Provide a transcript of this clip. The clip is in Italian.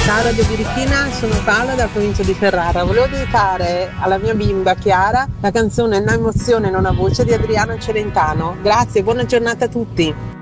Ciao Radio Birichina, sono Paola dalla provincia di Ferrara. Volevo dedicare alla mia bimba Chiara la canzone No emozione, non ha voce di Adriano Celentano. Grazie, buona giornata a tutti.